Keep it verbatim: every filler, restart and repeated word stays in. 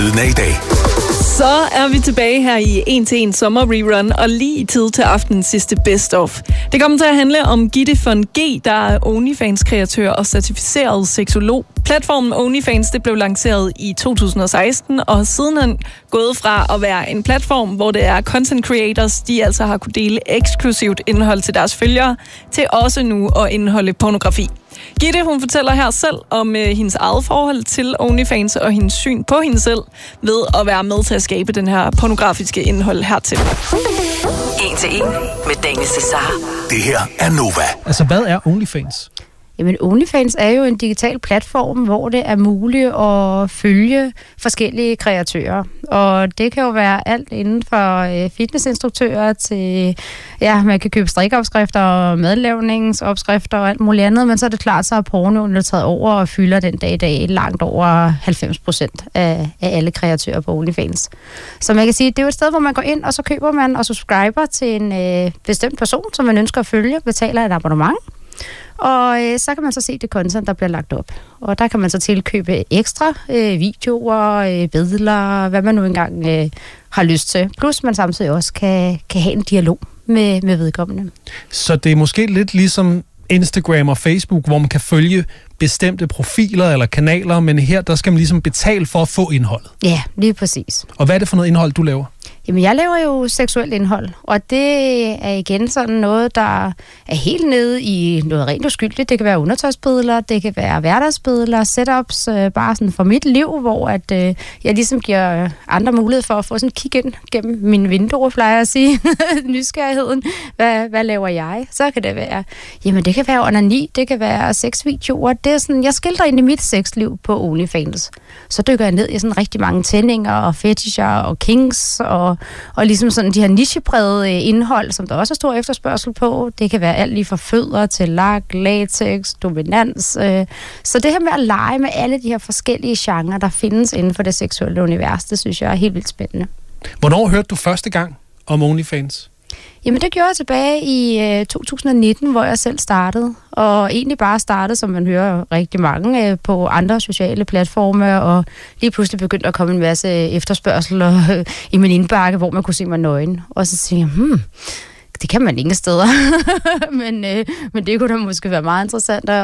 Lyden af i dag. Så er vi tilbage her i en til en sommer rerun, og lige i tid til aftenens sidste best of. Det kommer til at handle om Gitte von G, der er OnlyFans-kreatør og certificeret seksolog. Platformen OnlyFans det blev lanceret i to tusind og seksten, og har sidenhen gået fra at være en platform, hvor det er content creators, de altså har kunne dele eksklusivt indhold til deres følgere, til også nu at indeholde pornografi. Gitte, hun fortæller her selv om øh, hendes eget forhold til OnlyFans og hendes syn på hende selv ved at være med til at skabe den her pornografiske indhold hertil. En til en med Daniel Cesar. Det her er Nova. Altså, hvad er OnlyFans? Jamen, OnlyFans er jo en digital platform, hvor det er muligt at følge forskellige kreatører. Og det kan jo være alt inden for øh, fitnessinstruktører til, ja, man kan købe strikkeopskrifter og madlavningsopskrifter og alt muligt andet, men så er det klart, så er pornoen taget over og fylder den dag i dag langt over halvfems procent af, af alle kreatører på OnlyFans. Så man kan sige, det er jo et sted, hvor man går ind, og så køber man og subscriber til en øh, bestemt person, som man ønsker at følge, betaler et abonnement. Og øh, så kan man så se det content, der bliver lagt op. Og der kan man så tilkøbe ekstra øh, videoer, øh, billeder, hvad man nu engang øh, har lyst til. Plus man samtidig også kan, kan have en dialog med, med vedkommende. Så det er måske lidt ligesom Instagram og Facebook, hvor man kan følge bestemte profiler eller kanaler, men her der skal man ligesom betale for at få indholdet. Ja, lige præcis. Og hvad er det for noget indhold, du laver? Jamen, jeg laver jo seksuelt indhold, og det er igen sådan noget, der er helt nede i noget rent uskyldigt. Det kan være undertøjsbilleder, det kan være hverdagsbilleder, setups, øh, bare sådan for mit liv, hvor at, øh, jeg ligesom giver andre mulighed for at få sådan et kig ind gennem mine vinduer, plejer jeg at sige, nysgerrigheden. Hvad, hvad laver jeg? Så kan det være, jamen det kan være onani, det kan være sexvideoer. Det er sådan, jeg skildrer ind i mit sexliv på OnlyFans. Så dykker jeg ned i sådan rigtig mange tændinger og fetisher og kinks og og ligesom sådan de her nicheprægede indhold, som der også er stor efterspørgsel på. Det kan være alt lige fra fødder til lak, latex, dominans. Så det her med at lege med alle de her forskellige genrer, der findes inden for det seksuelle univers, det synes jeg er helt vildt spændende. Hvornår hørte du første gang om OnlyFans? Jamen det gjorde jeg tilbage i øh, to tusind nitten, hvor jeg selv startede. Og egentlig bare startede, som man hører rigtig mange, øh, på andre sociale platforme. Og lige pludselig begyndte at komme en masse efterspørgsel og, øh, i min indbakke, hvor man kunne se mig nøgen. Og så tænkte jeg, hmm, det kan man ingen steder. men, øh, men det kunne da måske være meget interessant